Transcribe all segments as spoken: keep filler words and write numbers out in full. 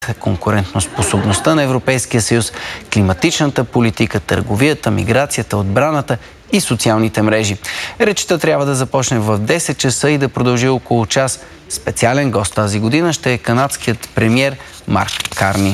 конкурентоспособността на Европейския съюз, климатичната политика, търговията, миграцията, отбраната и социалните мрежи. Речта трябва да започне в десет часа и да продължи около час. Специален гост тази година ще е канадският премиер Марк Карни.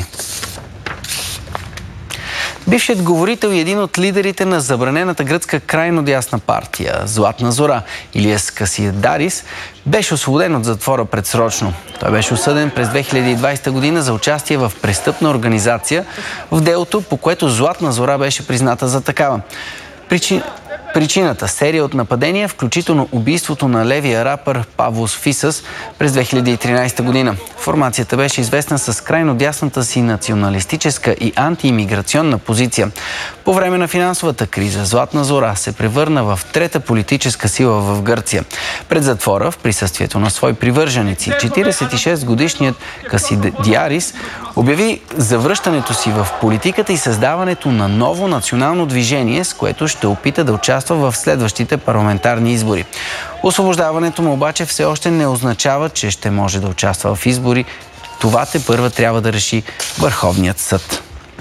Бившият говорител и един от лидерите на забранената гръцка крайно дясна партия Златна зора Илиас Касидарис беше освободен от затвора предсрочно. Той беше осъден през две хиляди и двадесета година за участие в престъпна организация в делото, по което Златна зора беше призната за такава. Причин... Причината – серия от нападения, включително убийството на левия рапър Павлос Фисас през две хиляди и тринадесета година. Формацията беше известна с крайно дясната си националистическа и антиимиграционна позиция. По време на финансовата криза Златна зора се превърна в трета политическа сила в Гърция. Пред затвора, в присъствието на свои привърженици, четиридесет и шест годишният Касидарис обяви завръщането си в политиката и създаването на ново национално движение, с което ще опита да участва в следващите парламентарни избори. Освобождаването му обаче все още не означава, че ще може да участва в избори. Това тепърва трябва да реши Върховният съд.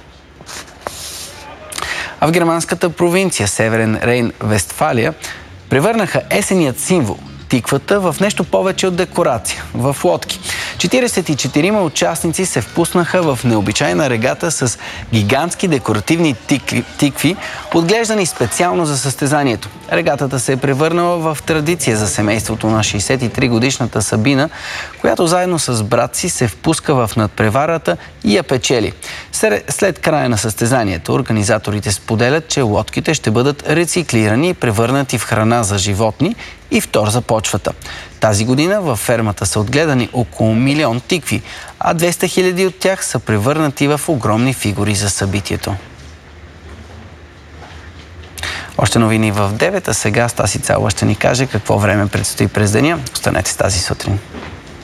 А в германската провинция Северен Рейн-Вестфалия превърнаха есенният символ тиквата в нещо повече от декорация – в лодки. четиридесет и четирима участници се впуснаха в необичайна регата с гигантски декоративни тикви, тикви, отглеждани специално за състезанието. Регатата се е превърнала в традиция за семейството на шейсет и три годишната Сабина, която заедно с брат си се впуска в надпреварата и я печели. След края на състезанието, организаторите споделят, че лодките ще бъдат рециклирани и превърнати в храна за животни и втор за почвата. Тази година във фермата са отгледани около милион тикви, а двеста хиляди от тях са превърнати в огромни фигури за събитието. Още новини в девет, а сега Стаси Цалова ще ни каже какво време предстои през деня. Останете с тази сутрин.